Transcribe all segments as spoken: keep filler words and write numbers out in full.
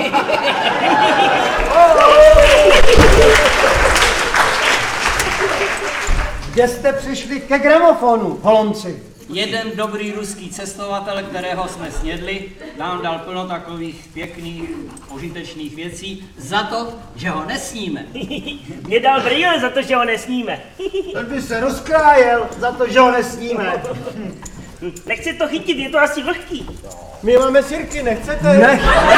Kde jste přišli ke gramofonu, holomci? Jeden dobrý ruský cestovatel, kterého jsme snědli, nám dal plno takových pěkných, užitečných věcí za to, že ho nesníme. Mě dal brýle za to, že ho nesníme. Ten by se rozkrájel za to, že ho nesníme. Nechci to chytit, je to asi vlhký. My máme sirky, nechcete? Nech.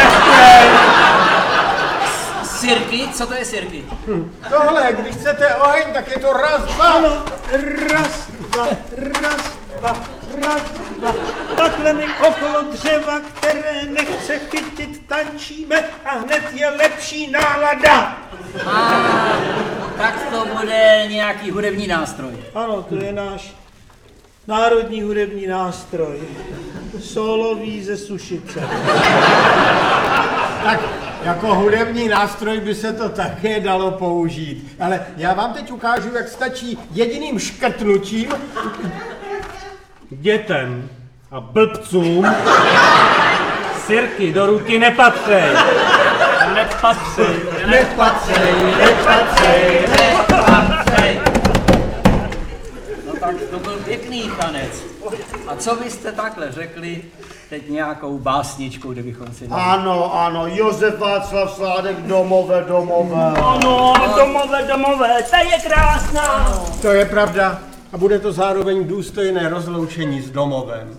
Sirky? Co to je sirky? Hm. Tohle, když chcete oheň, tak je to raz, dva. Ano, raz, dva, raz, dva, raz, dva. Takhle my okolo dřeva, které nechce chytit, tančíme a hned je lepší nálada. A, tak to bude nějaký hudební nástroj. Ano, to je náš národní hudební nástroj. Solový ze Sušice. Tak jako hudební nástroj by se to také dalo použít. Ale já vám teď ukážu, jak stačí jediným škrtnutím. Dětem a blbcům sirky do ruky nepatřej. Nepatřej. Nepatřej, nepatřej, nepatřej. No tak to byl pěkný tanec. A co byste takhle řekli teď nějakou básničku, kdybychom si dali? Ano, ano, Josef Václav Sládek, Domové, domové. Ano, domové, domové, ta je krásná. To je pravda. A bude to zároveň důstojné rozloučení s domovem.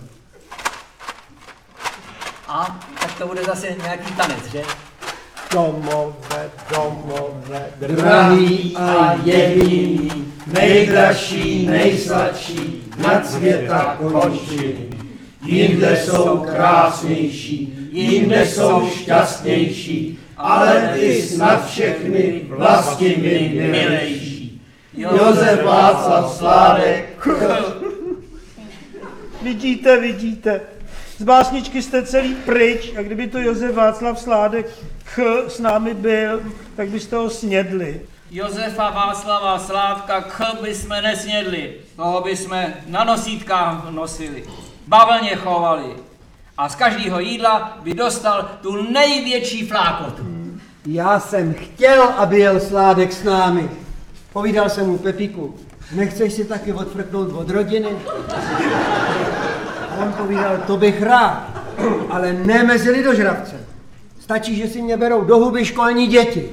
A tak to bude zase nějaký tanec, že? Domové, domové, drahý a jediný, nejdražší, nejsladší, nad světa končiny. Jinde jsou krásnější, jinde jsou šťastnější, ale ty snad všechny vlasti mi milejší. Josef Václav Sládek. Vidíte, vidíte. Z básničky jste celý pryč a kdyby to Josef Václav Sládek ch s námi byl, tak byste ho snědli. Josefa Václava Sládka k bychom nesnědli, toho bychom na nosítkách nosili, bavlně chovali a z každého jídla by dostal tu největší flákotu. Já jsem chtěl, aby jel Sládek s námi. Povídal jsem mu: Pepíku, nechceš si taky odfrknout od rodiny? A on povídal: to bych rád, ale ne mezi lidožravce. Stačí, že si mě berou do huby školní děti.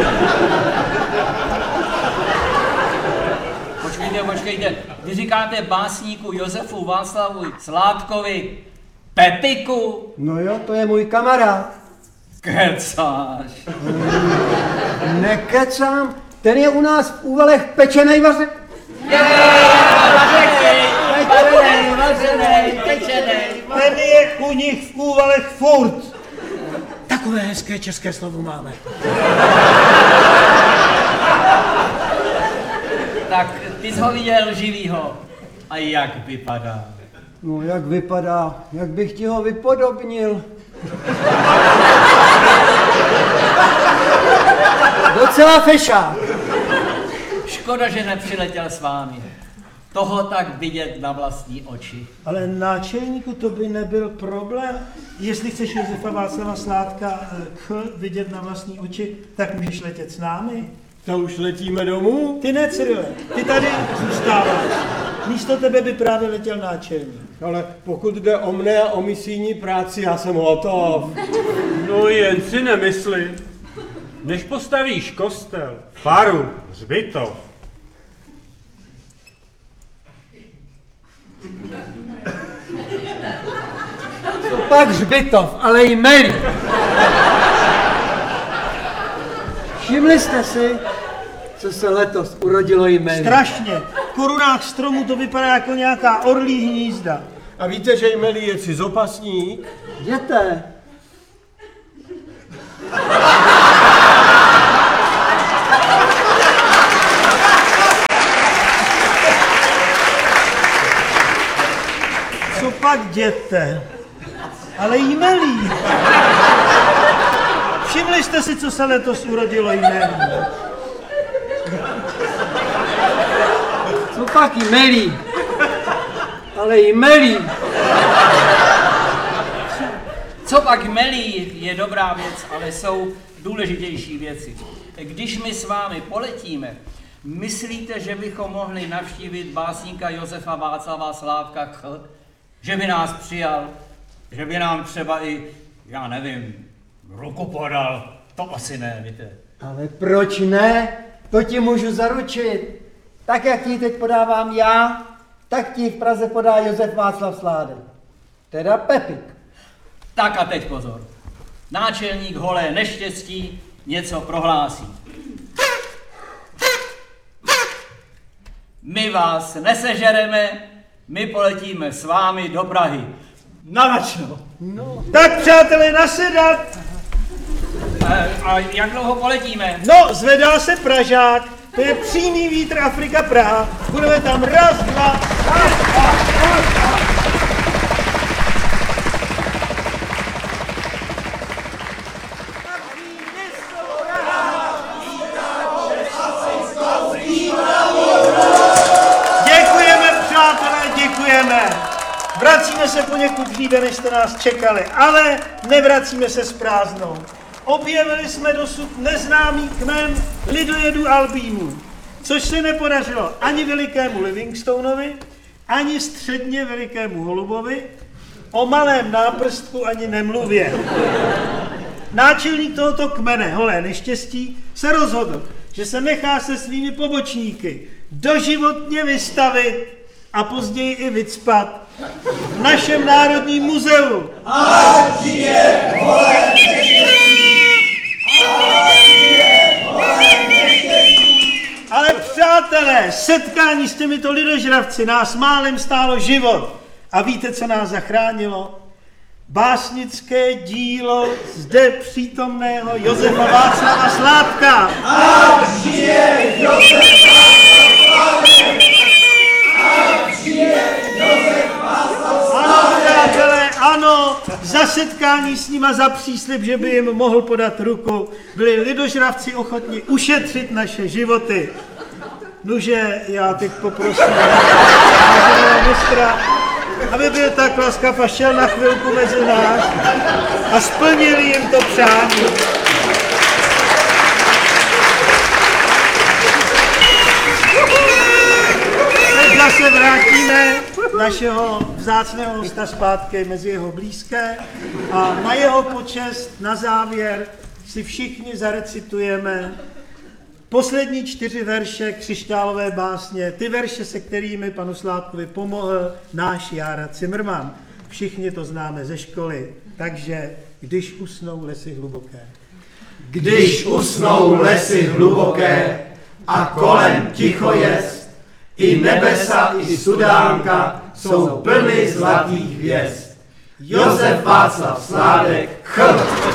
Počkejte, počkejte, vy říkáte básníku Josefu Václavu Sládkovi Pepiku? No jo, to je můj kamarád. Kecáš. Nekecám, ten je u nás v Úvalech pečenej vařený. Vařenej, vařenej, pečenej. Ten je u nich v Úvalech furt. Takové hezké české slovo máme. Tak ty jsi ho viděl živýho. A jak vypadá? No jak vypadá, jak bych ti ho vypodobnil. Docela fešák. Škoda, že nepřiletěl s vámi. Toho tak vidět na vlastní oči. Ale náčelníku, to by nebyl problém. Jestli chceš Josefa Václava Sládka ch vidět na vlastní oči, tak můžeš letět s námi. To už letíme domů? Ty ne, Cyrile, ty tady zůstáváš. Místo tebe by právě letěl náčelník. Ale pokud jde o mne a o misijní práci, já jsem hotov. No jen si nemysli. Než postavíš kostel, faru, hřbitov, To pak hřbitov, ale i melí. Všimli jste si, co se letos urodilo jméno? Strašně. V korunách stromů to vypadá jako nějaká orlí hnízda. A víte, že jmelí je cizopasník? Jděte. Co pak jděte? Ale jmelí. Všimli jste si, co se letos urodilo jmelí? Co pak jmelí? Ale jmelí. Co pak melí je dobrá věc, ale jsou důležitější věci. Když my s vámi poletíme, myslíte, že bychom mohli navštívit básníka Josefa Václava Sládka Ch? Že by nás přijal? Že by nám třeba i, já nevím, ruku podal? To asi ne, víte. Ale proč ne? To ti můžu zaručit. Tak, jak ti teď podávám já, tak ti v Praze podá Josef Václav Sládek. Teda Pepik. Tak a teď pozor. Náčelník Holé neštěstí něco prohlásí. My vás nesežereme, my poletíme s vámi do Prahy. Na načno. No. Tak přátelé, nasedat. E, a jak dlouho poletíme? No, zvedá se Pražák. To je přímý vítr Afrika Praha. Budeme tam raz, dva, raz, dva, raz, dva. Děkujeme, přátelé, děkujeme. Vracíme se poněkud dříve, než jste nás čekali, ale nevracíme se s prázdnou. Objevili jsme dosud neznámý kmen lidojedů albínů, což se nepodařilo ani velikému Livingstonovi, ani středně velikému holubovi, o malém náprstku ani nemluvě. Náčelník tohoto kmene, Holé neštěstí, se rozhodl, že se nechá se svými pobočníky doživotně vystavit a později i vycpat v našem Národním muzeu. Ať žije Holé neštěstí! Ať žije Holé neštěstí! Ale přátelé, setkání s těmito lidožravci nás málem stálo život. A víte, co nás zachránilo? Básnické dílo zde přítomného Josefa Václava Sládka. Ať žije Josef Václav Sládek! Ať žije Josef Václav Sládek! Ano, přátelé, ano, za setkání s nima, za příslib, že by jim mohl podat ruku, byli lidožravci ochotni ušetřit naše životy. Nuže, já teď poprosím mistra, aby byl tak laskav a šel na chvilku mezi nás a splnil jim to přání. Teď zase vrátíme našeho vzácného hosta zpátky mezi jeho blízké a na jeho počest na závěr si všichni zarecitujeme poslední čtyři verše křišťálové básně, ty verše, se kterými panu Sládkovi pomohl náš Jára Cimrman. Všichni to známe ze školy, takže když usnou lesy hluboké. Když usnou lesy hluboké a kolem ticho jest, i nebesa, i sudánka jsou plny zlatých hvězd. Josef Václav Sládek, Ch.